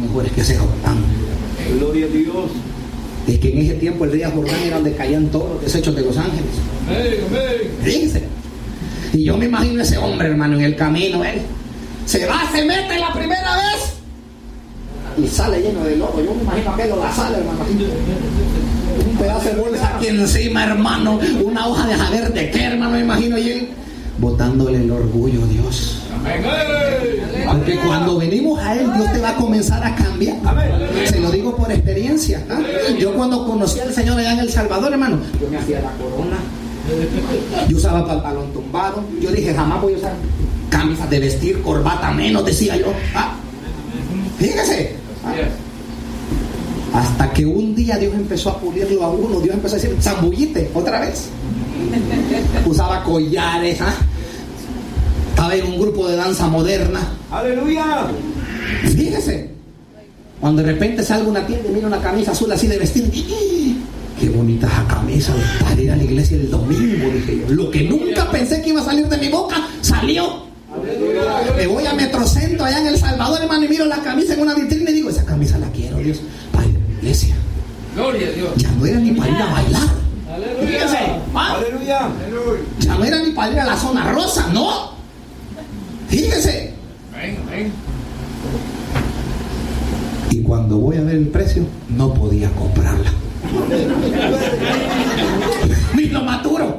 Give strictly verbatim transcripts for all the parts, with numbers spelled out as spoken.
mejor es que sea Jordán. Gloria a Dios. Es que en ese tiempo el río Jordán era donde caían todos los desechos de los ángeles. Amén, amén. Fíjense. Y yo me imagino ese hombre, hermano, en el camino, él se va, se mete la primera vez y sale lleno de lodo. Yo me imagino aquello, la sale, hermano. Un pedazo de bolsa aquí encima, hermano. Una hoja de saber de qué, hermano, me imagino. Y él botándole el orgullo a Dios. Amén. Porque cuando venimos a Él, Dios te va a comenzar a cambiar. Amén. Se lo digo por experiencia. ¿Ah? Yo cuando conocí al Señor allá en El Salvador, hermano, yo me hacía la corona. Yo usaba pantalón tumbado. Yo dije, jamás voy a usar camisas de vestir, corbata menos, decía yo. ¿Ah? Fíjese. ¿Ah? Hasta que un día Dios empezó a pulirlo a uno. Dios empezó a decir, zambullite, otra vez. Usaba collares, ¿ah? Estaba en un grupo de danza moderna. Aleluya. Fíjese, cuando de repente salgo a una tienda y miro una camisa azul así de vestir, qué bonita esa camisa para ir a la iglesia el domingo, dije yo. Lo que nunca pensé que iba a salir de mi boca salió. Aleluya. Me voy a Metrocentro allá en El Salvador, hermano, y miro la camisa en una vitrina y digo, esa camisa la quiero, Dios, para ir a la iglesia. Gloria a Dios. Ya no era ni para ir a bailar. Aleluya. Fíjese, ¿ah? Aleluya. Ya no era ni para ir a la zona rosa, no. Fíjese. Amén, amén. Y cuando voy a ver el precio, no podía comprarla. Ni lo maturo.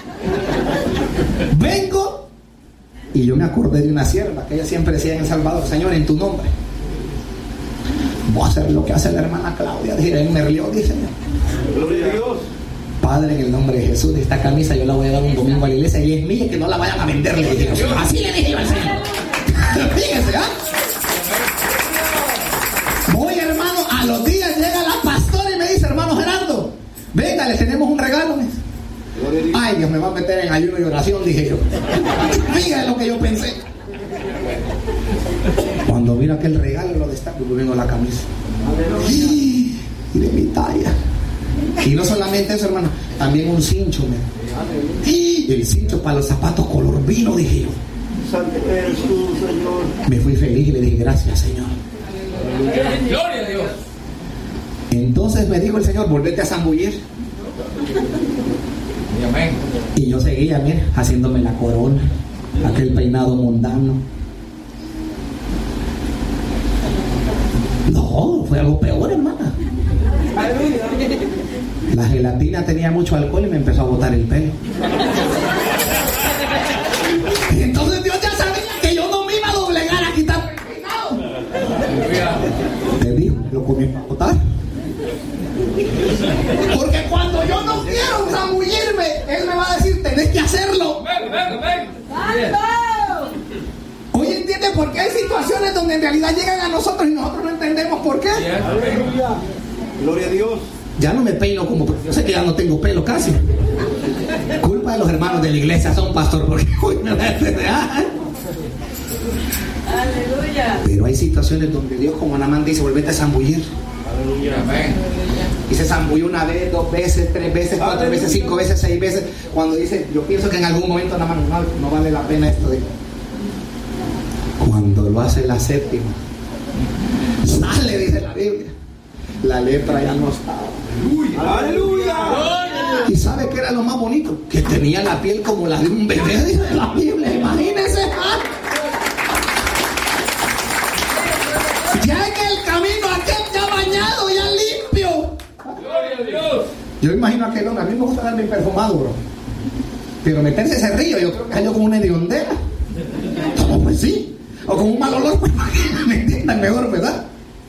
Vengo y yo me acordé de una sierva que ella siempre decía en El Salvador, Señor, en tu nombre voy a hacer lo que hace la hermana Claudia. Dije, él me rió, dice. Gloria a Dios. Padre, en el nombre de Jesús, esta camisa yo la voy a dar un domingo a la iglesia y es mía, que no la vayan a vender, le dije. Así le dije yo al Señor. Fíjense, ¿ah? Voy, hermano, a los días llega la pastora y me dice, hermano Gerardo, venga, le tenemos un regalo. Ay, Dios me va a meter en ayuno y oración, dije yo. Fíjate lo que yo pensé. Cuando miro aquel regalo, lo destaco y vengo la camisa. Y de mi talla. Y no solamente eso, hermano, también un cincho, me. Y el cincho para los zapatos color vino, dije yo. Santo Jesús, Señor. Me fui feliz y le dije, gracias, Señor. Gloria a Dios. Entonces me dijo el Señor, volvete a zambullir. Amén. Y yo seguía, mira, haciéndome la corona, aquel peinado mundano. No, fue algo peor, hermana. La gelatina tenía mucho alcohol y me empezó a botar el pelo. Y entonces Dios ya sabía que yo no me iba a doblegar a quitar el peinado. Te dijo, lo comí para botar. Porque cuando yo no quiero zambullirme, Él me va a decir, tenés que hacerlo. Ven, ven, ven. Hoy entiende por qué hay situaciones donde en realidad llegan a nosotros y nosotros no entendemos por qué. Aleluya. Gloria a Dios. Ya no me peino como, yo sé que ya no tengo pelo casi. Culpa de los hermanos de la iglesia son, pastor, porque uy, me va a enredar. Aleluya. Pero hay situaciones donde Dios, como Anamán dice, volvete a zambullir. Aleluya. Amén. Y se zambulló una vez, dos veces, tres veces, cuatro Aleluya. veces, cinco veces, seis veces. Cuando dice, yo pienso que en algún momento Anamán, no, no vale la pena esto. De... Cuando lo hace la séptima, sale, dice la Biblia. La letra ya no estaba. Aleluya. Aleluya. ¿Y sabe qué era lo más bonito? Que tenía la piel como la de un bebé, dice la Biblia, imagínense. ¿Ah? Ya en el camino aquel ya bañado, ya limpio. Gloria a Dios. Yo imagino a aquel hombre, a mí me gusta darme perfumado, bro. Pero meterse ese río, yo creo que salió como una hediondera. No, pues sí. O con un mal olor, pues me entiendan mejor, ¿verdad?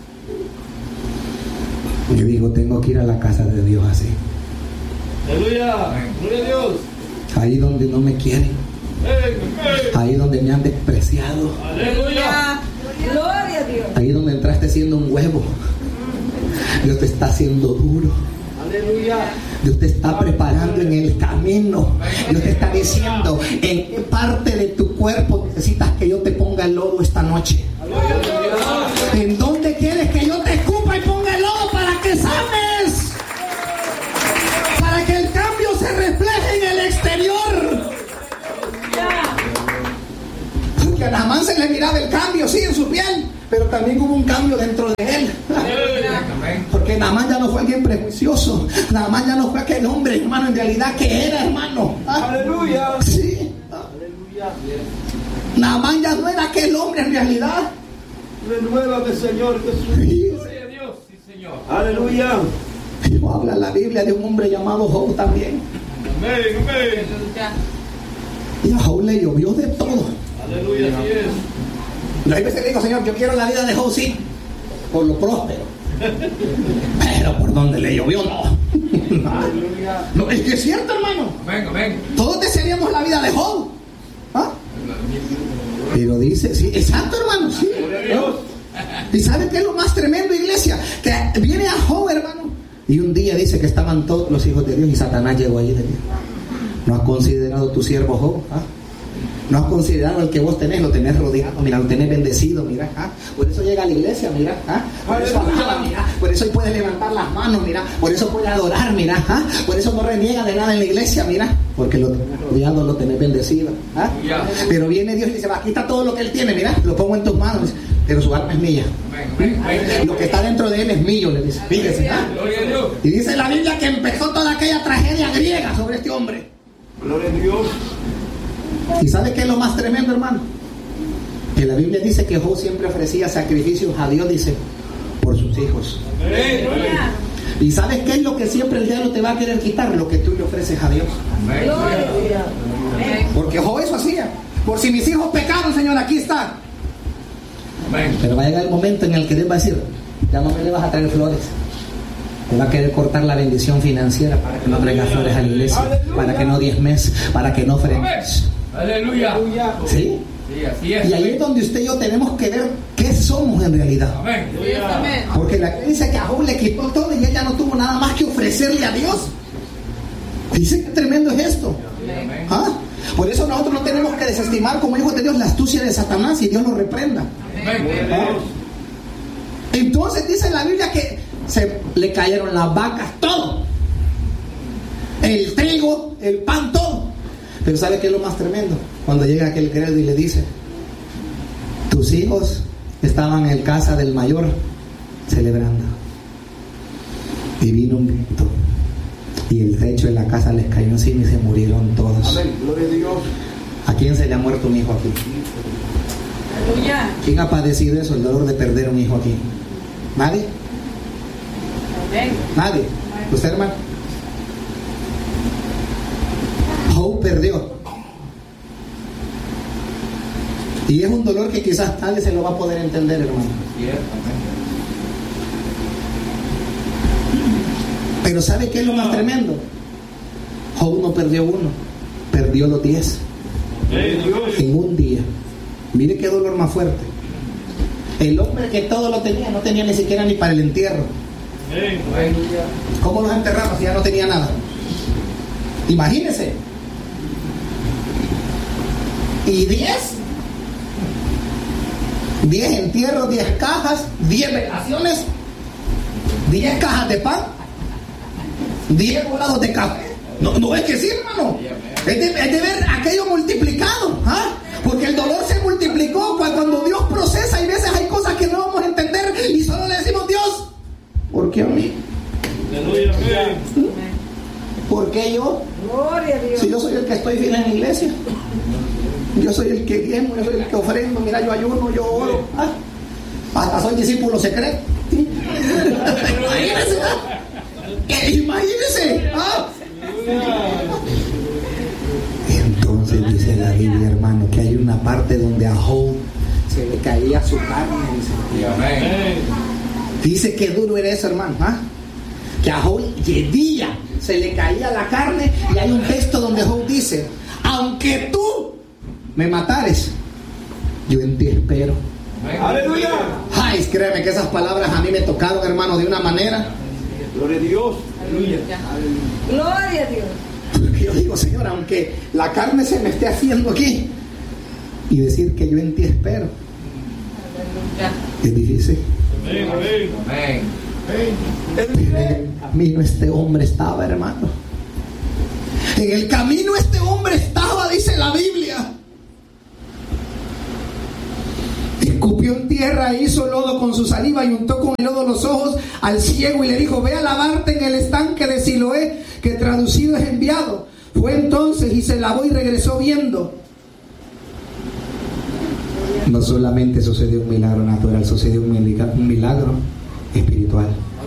Yo digo, tengo que ir a la casa de Dios así. Aleluya. Gloria a Dios. Ahí donde no me quieren. Ahí donde me han despreciado. Aleluya. Gloria a Dios. Ahí donde entraste siendo un huevo. Dios te está haciendo duro. Aleluya. Dios te está preparando en el camino. Dios te está diciendo en qué parte de tu cuerpo necesitas que yo te ponga el lodo esta noche. ¿En dónde quieres que yo te escupa y ponga el lodo para que sanes? Para que el cambio se refleje en el exterior. Porque a Naamán se le miraba el cambio, sí, en su piel, pero también hubo un cambio dentro de él. fue alguien prejuicioso. Naamán ya no fue aquel hombre, hermano, en realidad que era, hermano. ¿Ah? Aleluya. Sí. Aleluya. Naamán ya no era aquel hombre en realidad. Renuévame, Señor Jesús. Gloria a Dios, sí, Señor. Aleluya. Y habla la Biblia de un hombre llamado Job también. Amén, amén. Y a Job le llovió de todo. Aleluya, así es. Hay veces le digo, Señor, yo quiero la vida de Job, sí, por lo próspero. Pero por donde le llovió, no. Aleluya. No, es que es cierto, hermano. Amén, amén. Todos desearíamos la vida de Job. ¿Ah? Pero dice, sí, exacto, hermano, sí. Gloria a Dios. ¿Y sabe qué es lo más tremendo, iglesia? Que viene a Job, hermano, y un día dice que estaban todos los hijos de Dios y Satanás llegó ahí. ¿No has considerado tu siervo Job? ¿Ah? ¿No has considerado el que vos tenés? Lo tenés rodeado, mira, lo tenés bendecido, mira. ¿Ah? Por eso llega a la iglesia, mira. ¿Ah? Por eso alaba, mira. Por eso puede levantar las manos, mira. Por eso puede adorar, mira. ¿Ah? Por eso no reniega de nada en la iglesia, mira. Porque lo tenés rodeado, lo tenés bendecido. ¿Ah? Pero viene Dios y dice, va, aquí está todo lo que Él tiene, mira. Lo pongo en tus manos. Pero su alma es mía. Lo que está dentro de Él es mío, le dice. Fíjese, ¿ah? Gloria a Dios. Y dice la Biblia que empezó toda aquella tragedia griega sobre este hombre. Gloria a Dios. ¿Y sabe qué es lo más tremendo, hermano? Que la Biblia dice que Job siempre ofrecía sacrificios a Dios, dice, por sus hijos. Amén. ¿Y sabes qué es lo que siempre el diablo te va a querer quitar? Lo que tú le ofreces a Dios. Gloria. Porque Job eso hacía. Por si mis hijos pecaron, Señor, aquí está. Amén. Pero va a llegar el momento en el que Dios va a decir, ya no me le vas a traer flores. Te va a querer cortar la bendición financiera para que no traigas flores a la iglesia, para que no diezmes, para que no ofrendes. Aleluya. Aleluya. ¿Sí? Sí, así es. Y ahí es donde usted y yo tenemos que ver qué somos en realidad. Amén. Amén. Porque la Biblia dice que a Job le quitó todo y ella no tuvo nada más que ofrecerle a Dios. Dice que tremendo es esto. Amén. ¿Ah? Por eso nosotros no tenemos que desestimar como hijos de Dios la astucia de Satanás y Dios lo reprenda. Amén. ¿Ah? Entonces dice la Biblia que se le cayeron las vacas, todo. El trigo, el pan, todo. Pero ¿sabe qué es lo más tremendo? Cuando llega aquel credo y le dice, tus hijos estaban en casa del mayor celebrando. Y vino un viento y el techo de la casa les cayó encima y se murieron todos. Amén. Gloria a Dios. ¿A quién se le ha muerto un hijo aquí? Aleluya. ¿Quién ha padecido eso, el dolor de perder un hijo aquí? ¿Nadie? Amén. Nadie. ¿Usted, hermano? Job perdió. Y es un dolor que quizás nadie se lo va a poder entender, hermano. Pero ¿sabe qué es lo más tremendo? Job no perdió uno, perdió los diez. En un día. Mire qué dolor más fuerte. El hombre que todo lo tenía, no tenía ni siquiera ni para el entierro. ¿Cómo los enterramos si ya no tenía nada? Imagínese. Y diez. Diez entierros, diez cajas, diez velaciones, diez cajas de pan, diez volados de café. No, no es que sí, hermano. Es de, es de ver aquello multiplicado. ¿Ah? Porque el dolor se multiplicó cuando Dios procesa y a veces hay cosas que no vamos a entender y solo le decimos, Dios, ¿por qué a mí? Aleluya. Amén. ¿Por qué yo? Gloria a Dios. Si yo soy el que estoy fiel en la iglesia, yo soy el que diezmo, yo soy el que ofrendo, mira, yo ayuno, yo oro. ¿Ah? Hasta soy discípulo secreto. Imagínese. ¿Ah? Imagínese. ¿Ah? Entonces dice la Biblia, hermano, que hay una parte donde a Job se le caía su carne. Dice, Amén. dice que duro era eso, hermano. ¿Ah? Que a Job día se le caía la carne. Y hay un texto donde Job dice, aunque tú me matares, yo en ti espero. Aleluya. Ay, créeme que esas palabras a mí me tocaron, hermano, de una manera. Gloria a Dios. Aleluya. Gloria a Dios. Porque yo digo, Señor, aunque la carne se me esté haciendo aquí, y decir que yo en ti espero, Aleluya. es difícil. Amén. Amén. Amén. En el camino este hombre estaba, hermano. En el camino este hombre estaba, dice la Biblia. Escupió escupió en tierra e hizo lodo con su saliva y untó con el lodo los ojos al ciego y le dijo: ve a lavarte en el estanque de Siloé, que traducido es enviado. Fue entonces y se lavó y regresó viendo. No solamente sucedió un milagro natural, sucedió un milagro, un milagro espiritual.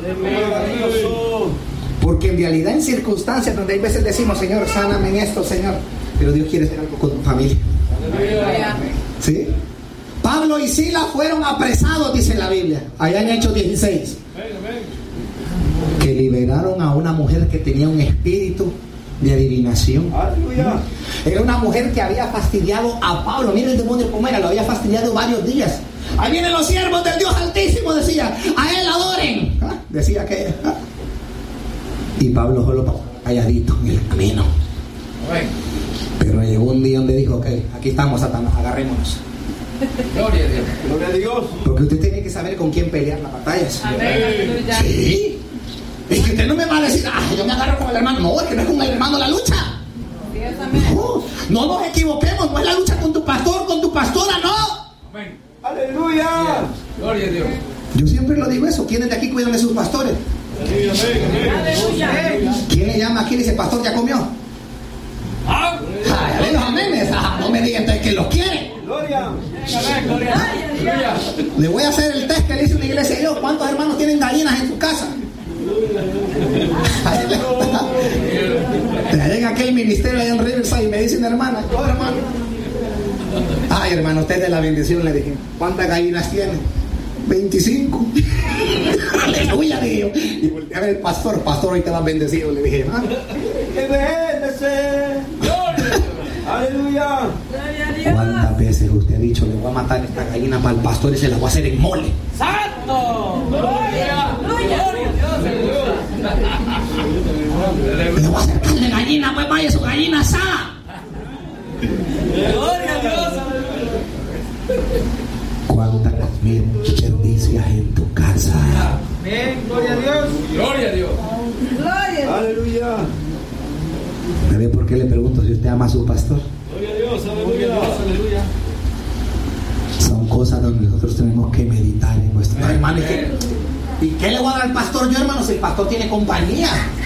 Porque en realidad en circunstancias donde hay veces decimos: Señor, sáname en esto, Señor, pero Dios quiere hacer algo con tu familia. ¿Sí? Pablo y Silas fueron apresados, dice la Biblia, allá en Hechos dieciséis, que liberaron a una mujer que tenía un espíritu de adivinación. Aleluya. Era una mujer que había fastidiado a Pablo. Mira el demonio cómo era, lo había fastidiado varios días. Ahí vienen los siervos del Dios Altísimo, decía, a él adoren. ¿Ah? Decía que ¿ah? Y Pablo solo pasó calladito en el camino. Pero llegó un día donde dijo: ok, aquí estamos, Satanás, agarrémonos. Gloria a Dios. Gloria a Dios. Porque usted tiene que saber con quién pelear las batallas. Amén. Aleluya. Sí. Es que usted no me va a decir: ah, yo me agarro con el hermano. No, es que no es con el hermano la lucha. Dios, amén. No, no nos equivoquemos, no es la lucha con tu pastor, con tu pastora, no. Amén. Aleluya. Gloria a Dios. Yo siempre lo digo eso. ¿Quiénes de aquí cuidan de sus pastores? Aleluya. ¿Quién le llama aquí y dice: pastor, ya comió? Ah, Ay, a los amenes. Ah, no me digan entonces que los quiere. Gloria. amén. Gloria a Dios. Le voy a hacer el test que le hice una iglesia y yo. ¿Cuántos hermanos tienen gallinas en su casa? Llega aquel ministerio allá en Riverside y me dicen: hermana, oh hermano. Ay, hermano, usted es de la bendición. Le dije: ¿cuántas gallinas tiene? veinticinco. Aleluya, dije yo. Y volteé a ver el pastor. Pastor, hoy te vas bendecido. Le dije: hermano, Aleluya. Gloria a Dios. ¿cuántas veces usted ha dicho: le voy a matar esta gallina para el pastor y se la voy a hacer en mole? Santo. Gloria. Gloria. Le voy a hacer carne de gallina, pues vaya su gallina asada. Gloria a Dios. ¿Cuántas desperdicias en tu casa? Amén. Gloria a Dios. Gloria a Dios. Gloria. Aleluya. ¿Sabe por qué le pregunto si usted ama a su pastor? Gloria a Dios. Aleluya. Aleluya. Son cosas donde nosotros tenemos que meditar en nuestro hermano. ¿Y qué, ¿Y qué le voy a dar al pastor yo, hermano, si el pastor tiene compañía?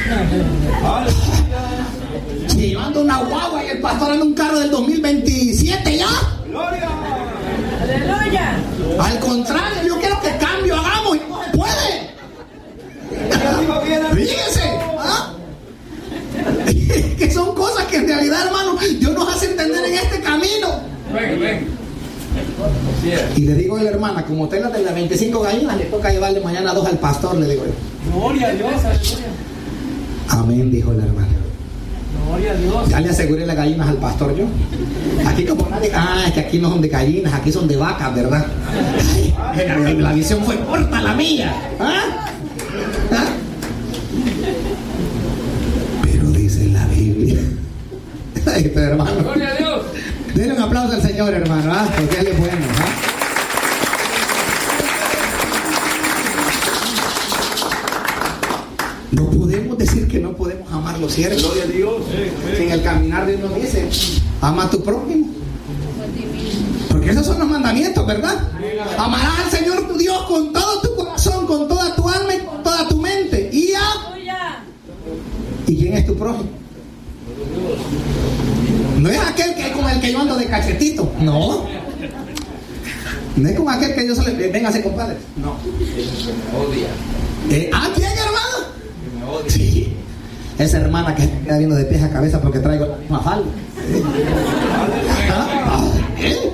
Si yo ando una guagua y el pastor anda un carro del dos mil veintisiete ya. Gloria. Aleluya. Al contrario, yo quiero que cambio hagamos y no se puede. Fíjense, ¿ah? Que son cosas que en realidad, hermano, Dios nos hace entender en este camino. Ven, ven. Así es. Y le digo a la hermana: como usted la de las veinticinco gallinas, le toca llevarle mañana dos al pastor, le digo yo. Gloria a Dios. Aleluya. Amén, dijo la hermana. Gloria a Dios. Ya le aseguré las gallinas al pastor yo. Aquí como nadie, ah, es que aquí no son de gallinas, aquí son de vacas, ¿verdad? Ay, la, la visión fue corta la mía. ¿Ah? ¿Ah? Pero dice la Biblia. Ay, pero, hermano, Gloria a Dios. denle un aplauso al Señor, hermano, ¿ah? Porque Él es bueno, ¿ah? No podemos decir que no podemos amar los siervos. Gloria a Dios. Si en el caminar de uno dice: ama a tu prójimo. Porque esos son los mandamientos, ¿verdad? Amarás al Señor tu Dios con todo tu corazón, con toda tu alma y con toda tu mente. Y a... Aleluya. ¿Y quién es tu prójimo? No es aquel que es con el que yo ando de cachetito. No. No es con aquel que yo solo... Véngase, compadre. No. Odia. Eh, ¿A quién, hermano? Que me odia. Sí. Esa hermana que se queda viendo de pies a cabeza porque traigo la misma falda. ¿Ah? Ah, ¿eh?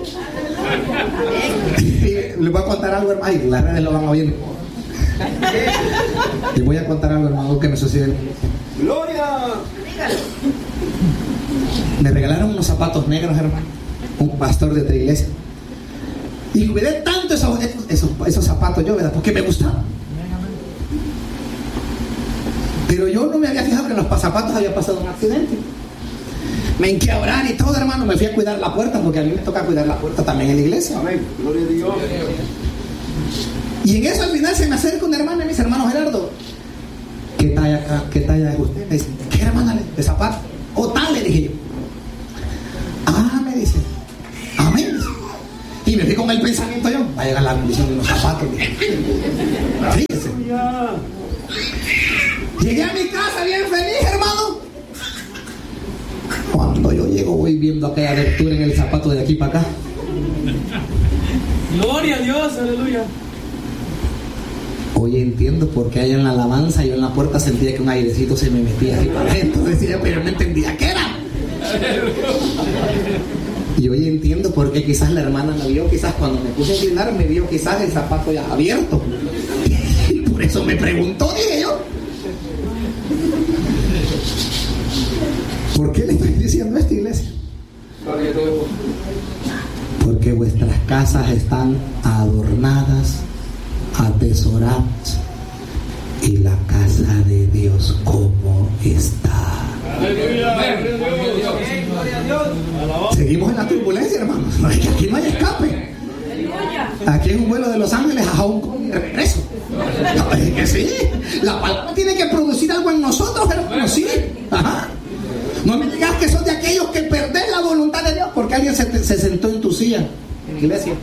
Les voy a contar algo, hermano, y las redes lo van a oír. Les voy a contar algo, hermano, que me sucede. Gloria. Me regalaron unos zapatos negros, hermano, un pastor de otra iglesia. Y cuidé tanto esos, esos, esos zapatos yo, ¿verdad? Porque me gustaban. Pero yo no me había fijado que en los zapatos había pasado un accidente. Me hinqué a orar y todo, hermano. Me fui a cuidar la puerta, porque a mí me toca cuidar la puerta también en la iglesia. Amén. Gloria a Dios. Y en eso al final se me acerca una hermana y me dice: hermano Gerardo, ¿qué talla, qué talla es usted? Me dice: ¿qué hermana? De zapato. O tal, le dije yo. Ah, me dice. Amén. Y me fui con el pensamiento yo: va a llegar la la bendición de unos zapatos. Fíjese. Llegué a mi casa bien feliz, hermano. Cuando yo llego voy viendo aquella abertura en el zapato de aquí para acá. Gloria a Dios, aleluya. Hoy entiendo por qué allá en la alabanza yo en la puerta sentía que un airecito se me metía aquí para adentro. Decía, pero no entendía qué era. Y hoy entiendo por qué quizás la hermana me vio, quizás cuando me puse a inclinar, me vio quizás el zapato ya abierto. Y por eso me preguntó, dije yo. ¿Por qué le estoy diciendo esto, iglesia? Porque vuestras casas están adornadas, atesoradas, y la casa de Dios ¿cómo está? Seguimos en la turbulencia, hermanos. No, es que aquí no hay escape. Aquí es un vuelo de Los Ángeles a Hong Kong y regreso. No, es que sí. La palabra tiene que producir algo en nosotros, hermano. Sí. Ajá. No me digas que son de aquellos que perdés la voluntad de Dios porque alguien se, se sentó en tu silla en la iglesia.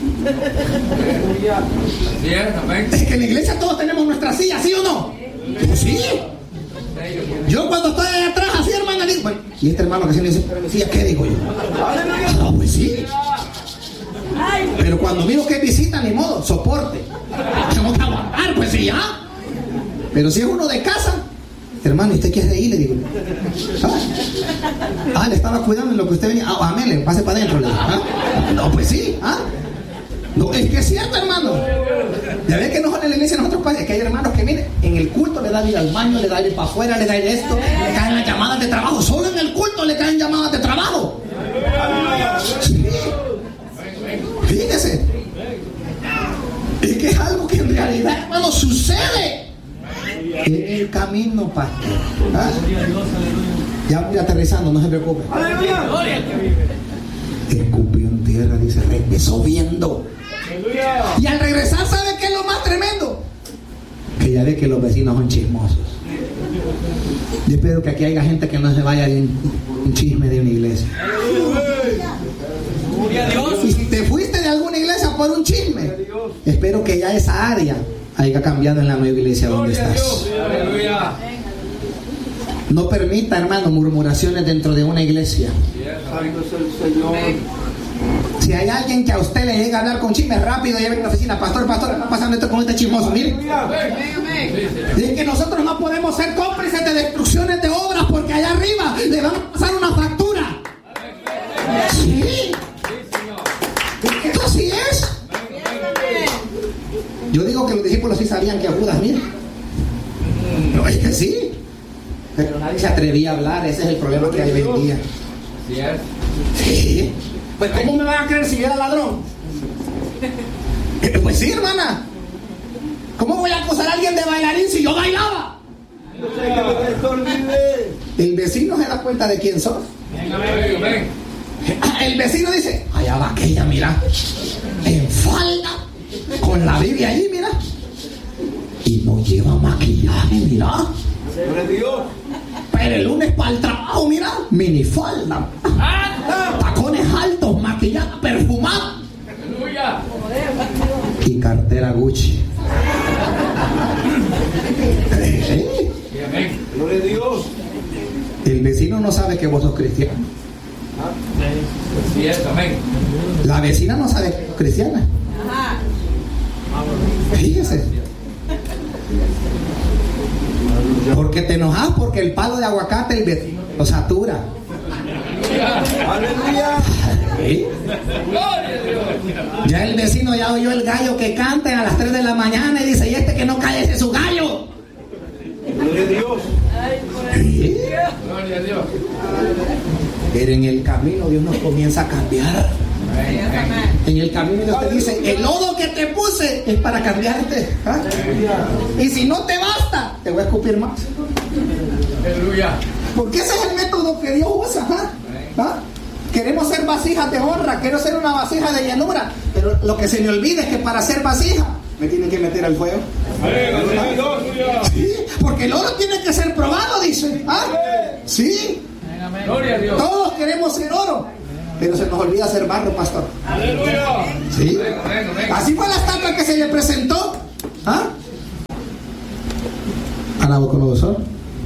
Es que en la iglesia todos tenemos nuestra silla, ¿sí o no? Pues sí. Yo cuando estoy allá atrás, así, hermana, digo, bueno, y este hermano que se me dice, pero mi silla, ¿qué digo yo? No, pues sí. Pero cuando miro que visita, ni modo, soporte. Tengo que aguantar, pues sí, ¿ah? Pero si es uno de casa, hermano, ¿y usted qué es de ahí? Le digo. ¿Ah? ah, le estaba cuidando en lo que usted venía. Ah, amén, pase para adentro, le digo. ¿Ah? No, pues sí, ¿ah? No, es que es cierto, hermano. Ya ves que no en la iglesia nosotros pasa, es que hay hermanos que miren, en el culto le dan ir al baño, le dan ir para afuera, le dan esto, le caen las llamadas de trabajo. Solo en el culto le caen llamadas de trabajo. Sí. Fíjese. Es que es algo que en realidad, hermano, sucede en el camino, pastor. ¿Ah? Ya voy aterrizando, no se preocupe. Escupió en tierra, dice, regresó viendo. Y al regresar, ¿sabe qué es lo más tremendo? Que ya ve que los vecinos son chismosos. Yo espero que aquí haya gente que no se vaya en un chisme de una iglesia. Y si te fuiste de alguna iglesia por un chisme, espero que ya esa área haya cambiado en la nueva iglesia donde estás. No permita, hermano, murmuraciones dentro de una iglesia. Si hay alguien que a usted le llega a hablar con chisme rápido, lleve a la oficina, pastor, pastor, está pasando esto con este chismoso, mire. Es que nosotros no podemos ser cómplices de destrucciones de obras porque allá arriba le van a pasar una factura. Sí. Eso sí es. Yo digo que los discípulos sí sabían que a Judas, mire. No, es que sí. Pero nadie se atrevía a hablar, ese es el problema que hay hoy en día. Sí. Pues ¿cómo me van a creer si yo era ladrón? Pues sí, hermana. ¿Cómo voy a acusar a alguien de bailarín si yo bailaba? El vecino se da cuenta de quién sos. El vecino dice, allá va aquella, mira, en falda, con la Biblia ahí, mira, y no lleva maquillaje, mira. Pero el lunes para el trabajo, mira, minifalda, tacones altos, maquillada, perfumada y cartera Gucci. ¿Eh? Gloria a Dios. El vecino no sabe que vos sos cristiano. La vecina no sabe que sos cristiana. Fíjese. Porque te enojas porque el palo de aguacate el vecino lo satura. Aleluya. ¿Sí? Ya el vecino ya oyó el gallo que canta a las tres de la mañana y dice, y este que no cae ese es su gallo. Gloria a Dios. ¿Sí? Pero en el camino Dios nos comienza a cambiar. En el camino Dios te dice, el lodo que te puse es para cambiarte. ¿Ah? Y si no te basta, te voy a escupir más. Porque ese es el método que Dios usa. ¿Ah? ¿Ah? Queremos ser vasijas de honra, quiero ser una vasija de llanura, pero lo que se me olvida es que para ser vasija me tienen que meter al fuego. Sí, porque el oro tiene que ser probado, dice. ¿Ah? Sí. Todos queremos ser oro, pero se nos olvida hacer barro, pastor. Aleluya. ¿Sí? Venga, venga, venga. Así fue la estatua que se le presentó. ¿Ah? A Nabucodonosor.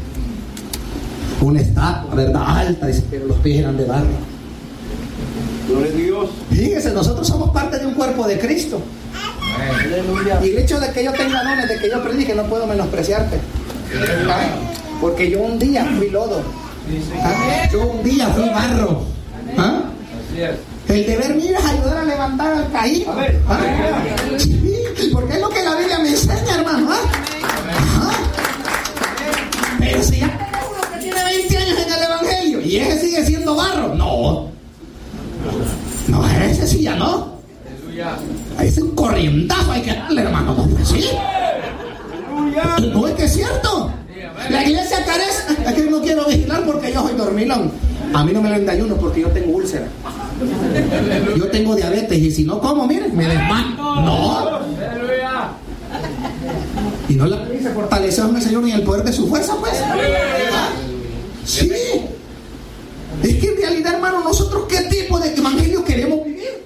Una estatua, ¿verdad? Alta, dice, pero los pies eran de barro. Gloria a Dios. Fíjese, nosotros somos parte de un cuerpo de Cristo. Aleluya. Y el hecho de que yo tenga dones, de que yo predique, no puedo menospreciarte. ¿Ah? Porque yo un día fui lodo. ¿Ah? Yo un día fui barro. ¿Ah? Así es. El deber mío es ayudar a levantar al caído. ¿Ah? Sí, porque es lo que la Biblia me enseña, hermano. ¿Ah? Ajá. Pero si ya tengo uno que tiene veinte años en el Evangelio y ese sigue siendo barro, no. No, ese sí ya no. Aleluya. Ahí es un corrientazo, hay que darle, hermano. No, pues sí. Aleluya. No, es que es cierto. La iglesia carece. Es que no quiero vigilar porque yo soy dormilón. A mí no me lo ayuno porque yo tengo úlcera. Yo tengo diabetes y si no como, miren, me desmayo. No. Aleluya. Y no la se fortaleció en el Señor ni el poder de su fuerza, pues. ¿Ah? Sí. Es que en realidad, hermano, nosotros qué tipo de evangelio queremos vivir.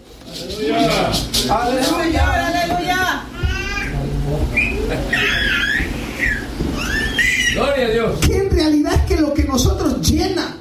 Aleluya. Aleluya. Gloria a Dios. Que en realidad es que lo que nosotros llena.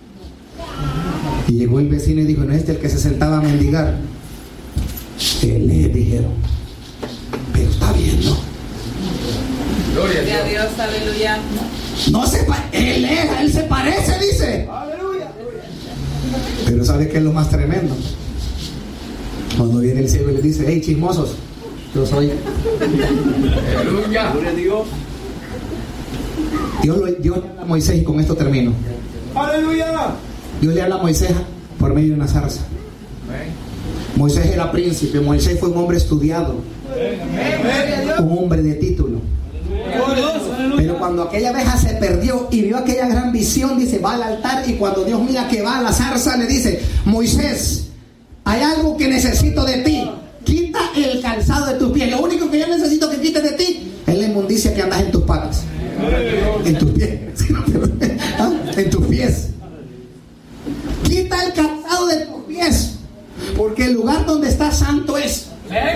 Y llegó el vecino y dijo, no, este el que se sentaba a mendigar. Él le dijeron, pero está bien, ¿no? Gloria a Gloria a Dios. Dios, aleluya. No se pa- él es, él se parece, dice. Aleluya. Pero ¿sabe qué es lo más tremendo? Cuando viene el ciego y le dice, hey, chismosos, yo soy. Aleluya. Gloria a Dios. Dios, lo, Dios le habla a Moisés y con esto termino. Aleluya. Dios le habla a Moisés por medio de una zarza. Amén. Moisés era príncipe, Moisés fue un hombre estudiado, un hombre de título. Pero cuando aquella abeja se perdió y vio aquella gran visión, dice, va al altar, y cuando Dios mira que va a la zarza, le dice, Moisés, hay algo que necesito de ti. Quita el calzado de tus pies. Lo único que yo necesito que quites de ti es la inmundicia que andas en tus patas. En tus pies. ¿Ah? En tus pies. Quita el calzado de tus pies. Porque el lugar donde está santo es.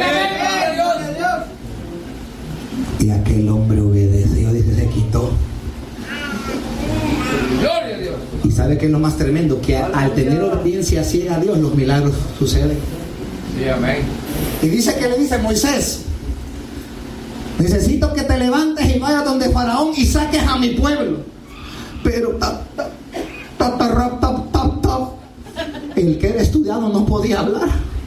Y aquel hombre obedeció, dice, se quitó. Gloria a Dios. Y sabe que es lo más tremendo, que al tener obediencia ciega a Dios, los milagros suceden. Sí, amén. Y dice que le dice, Moisés, necesito que te levantes y vayas donde Faraón y saques a mi pueblo. Pero tap, tap, tap, tap, tap, tap, tap. El que era estudiado no podía hablar.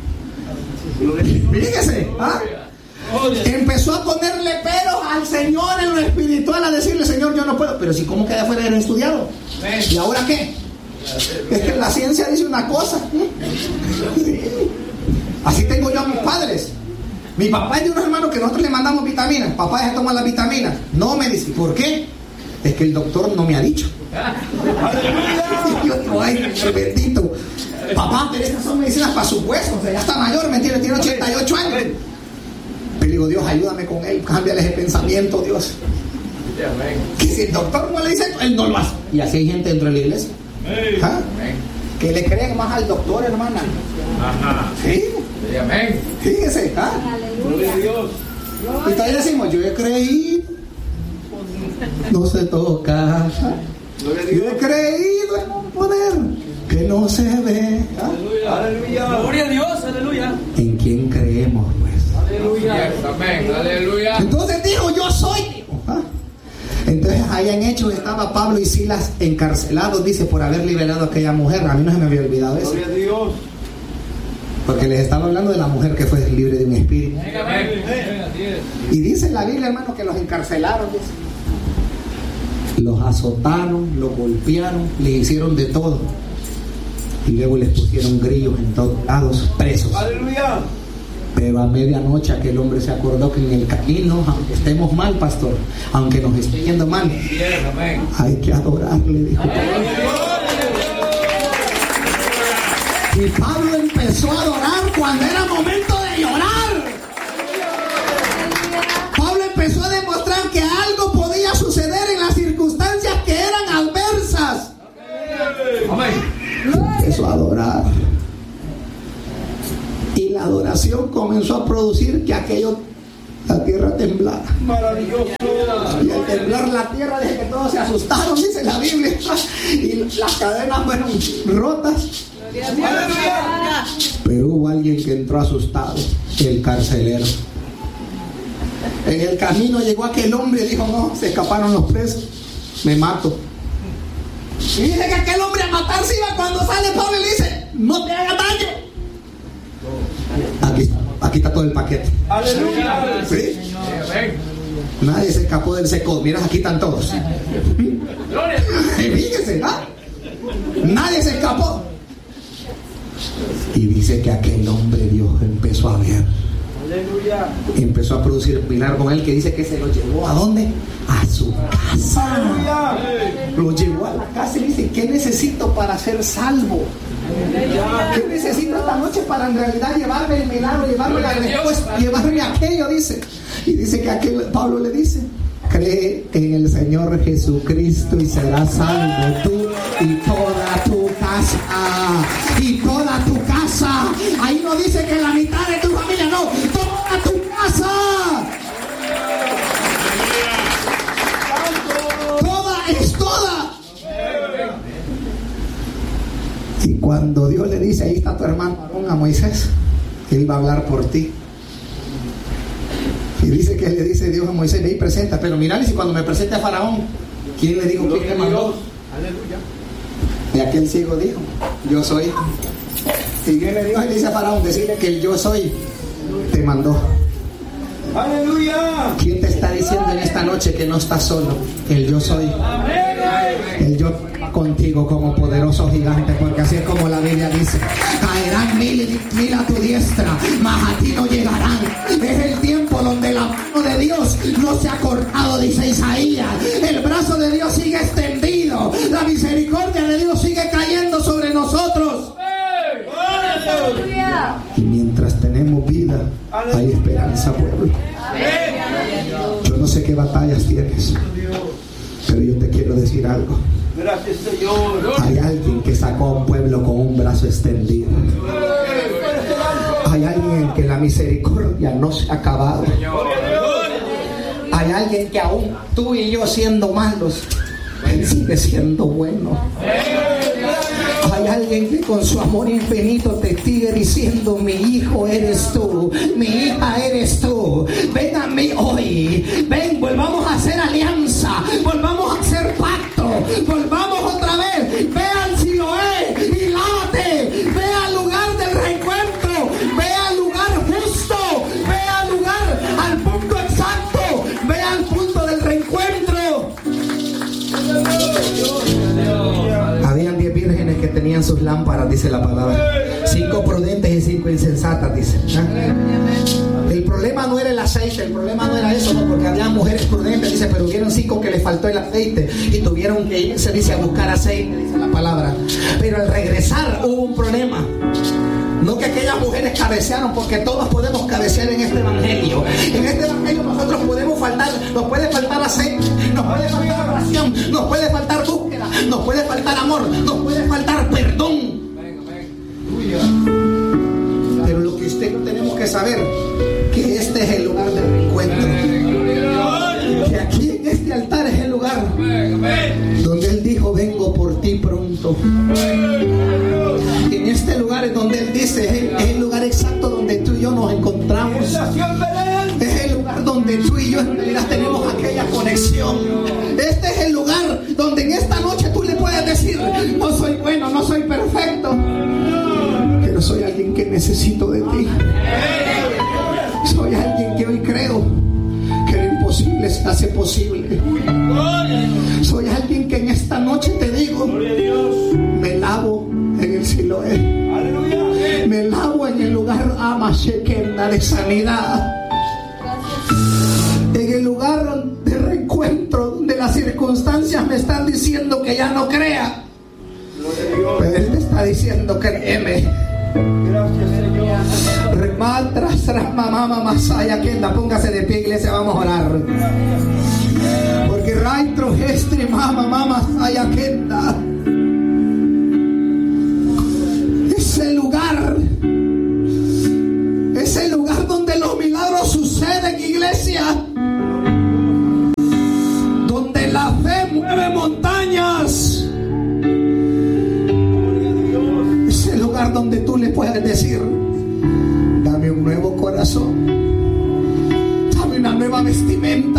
Fíjese, ¿ah? Empezó a ponerle peros al Señor en lo espiritual, a decirle, Señor, yo no puedo. Pero si como que de afuera era estudiado. ¿Y ahora qué? Es que la ciencia dice una cosa. Sí. Así tengo yo a mis padres. Mi papá es de unos hermanos que nosotros le mandamos vitaminas. Papá ya toma las vitaminas. No, me dice, ¿por qué? Es que el doctor no me ha dicho. Y yo digo, ay, bendito. Papá, pero estas son medicinas para sus huesos. O sea, ya está mayor, ¿me entiendes? Tiene ochenta y ocho años. Pero digo, Dios, ayúdame con él. Cámbiale ese pensamiento, Dios. Sí, amén. Que si el doctor no le dice, él no lo hace. Y así hay gente dentro de la iglesia. ¿Ah? Amén. Que le creen más al doctor, hermana. Ajá. Sí, Sí, amén. fíjese. ¿Ah? Gloria a Dios. Y todavía decimos, yo he creído. No se toca. Gloria a Yo Dios. he creído en un poder que no se ve. ¿Ah? Aleluya. Gloria a Dios. Aleluya. ¿En quién creemos, pues? Aleluya. Amén. Aleluya. Entonces dijo, yo soy. Dijo, ¿ah? Entonces allá en Hechos estaba Pablo y Silas encarcelados, dice, por haber liberado a aquella mujer. A mí no se me había olvidado eso. Gloria a Dios. Porque les estaba hablando de la mujer que fue libre de un espíritu. Amén. Así es. Y dice la Biblia, hermano, que los encarcelaron, dice. Los azotaron, los golpearon, les hicieron de todo. Y luego les pusieron grillos en todos lados, presos. Aleluya. Pero a medianoche aquel hombre se acordó que en el camino, aunque estemos mal, pastor, aunque nos esté yendo mal, Así es. Amén. hay que adorarle, dijo. Y Pablo empezó a adorar cuando era momento de llorar. Pablo empezó a demostrar que algo podía suceder en las circunstancias que eran adversas. Amén. Empezó a adorar. comenzó a producir que aquello, la tierra temblara. Maravilloso. Y al temblar la tierra, desde que todos se asustaron, dice la Biblia, y las cadenas fueron rotas. Aleluya. Pero hubo alguien que entró asustado, el carcelero. En el camino llegó aquel hombre y dijo: no, se escaparon los presos, me mato. Y dice que aquel hombre a matarse iba. Cuando sale Pablo y le dice: no te hagas daño. Aquí, aquí está todo el paquete. Aleluya. ¿Sí? Amén. Nadie se escapó del seco. Mira, aquí están todos. Fíjese, ¿ah? Nadie se escapó. Y dice que aquel hombre, Dios empezó a ver. Aleluya. Empezó a producir milagros con él, que dice que se lo llevó ¿a dónde? A su casa. Aleluya. Lo llevó a la casa y dice: ¿qué necesito para ser salvo? ¿Qué necesito esta noche para en realidad llevarme el milagro, llevarme la respuesta, llevarme aquello? Dice. Y dice que aquel, Pablo le dice: cree en el Señor Jesucristo y serás salvo tú y toda tu casa. Y toda tu casa. Ahí no dice que la mitad de tu familia, no, toda tu casa. Toda es toda. Y cuando Dios le dice: ahí está tu hermano Aarón, a Moisés, él va a hablar por ti. Y dice que le dice Dios a Moisés: ve y presenta. Pero mirale, si cuando me presente a Faraón, ¿quién le dijo? ¿Quién te mandó? Aleluya. Y aquel ciego dijo: yo soy. Y viene Dios y le dice a Faraón: decirle que el yo soy te mandó. Aleluya. ¿Quién te está diciendo en esta noche que no estás solo? El yo soy. El yo va contigo como poderoso gigante, porque así es como la Biblia dice: caerán mil y mil a tu diestra, mas a ti no llegarán. Es el tiempo donde la mano de Dios no se ha cortado, dice Isaías. El brazo de Dios sigue extendido. La misericordia de Dios sigue cayendo sobre nosotros. Y mientras tenemos vida, hay esperanza, pueblo. Yo no sé qué batallas tienes, pero yo te quiero decir algo. Gracias, Señor. Hay alguien que sacó a un pueblo con un brazo extendido. Hay alguien que la misericordia no se ha acabado. Hay alguien que aún tú y yo siendo malos, él sigue siendo bueno. Hay alguien que con su amor infinito te sigue diciendo: mi hijo eres tú, mi hija eres tú. Ven a mí hoy, ven, volvamos a hacer alianza, volvamos a hacer pacto, volvamos otra vez. Ve al Siloé y lávate, ve al lugar del reencuentro, ve al lugar justo, ve al lugar, al punto exacto, ve al punto del reencuentro. Habían diez vírgenes que tenían sus lámparas, dice la palabra. Cinco prudentes y cinco insensatas, dice. ¿Eh? El problema no era el aceite, el problema no era eso, no, porque había mujeres prudentes, dice, pero hubieron cinco que les faltó el aceite y tuvieron que irse, dice, a buscar aceite, dice la palabra. Pero al regresar hubo un problema. No que aquellas mujeres cabecearon, porque todos podemos cabecear en este evangelio. En este evangelio nosotros podemos faltar, nos puede faltar aceite, nos puede faltar oración, nos puede faltar búsqueda, nos puede faltar amor, nos puede faltar perdón. Pero lo que usted y yo tenemos que saber, que este es el lugar del encuentro. Que aquí en este altar es el lugar donde Él dijo: vengo por ti pronto. En este lugar es donde Él dice, es el lugar exacto donde tú y yo nos encontramos. Es el lugar donde tú y yo en realidad tenemos aquella conexión. Este es el lugar donde en esta noche tú le puedes decir: no soy bueno, no soy perfecto, pero soy alguien que necesito de ti. Soy alguien que hoy creo que lo imposible se hace posible. Soy alguien que en esta noche te digo: me lavo en el Siloé, me lavo en el lugar Amashekenda de sanidad, en el lugar de reencuentro donde las circunstancias me están diciendo que ya no crea, pero Él te está diciendo: créeme. Gracias, Señor. Rematras, mamá, masaya, Kenda. Póngase de pie, iglesia, vamos a orar. Porque Raitro, Gestri, mamá, mamá, masaya, Kenda. Ese lugar, ese lugar iglesia donde la fe mueve montañas. Es el lugar donde tú le puedes decir: dame un nuevo corazón, dame una nueva vestimenta.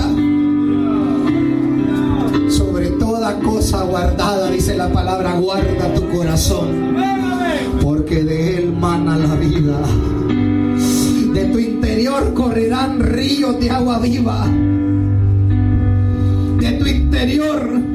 Sobre toda cosa guardada, dice la palabra, guarda tu corazón, porque de él mana la vida. De tu interior correrán ríos de agua viva. De tu interior